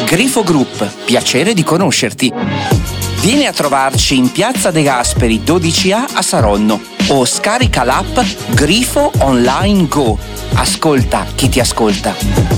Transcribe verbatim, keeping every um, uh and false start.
Grifo Group, piacere di conoscerti. Vieni a trovarci in Piazza De Gasperi dodici A a Saronno o scarica l'app Grifo Online Go. Ascolta chi ti ascolta.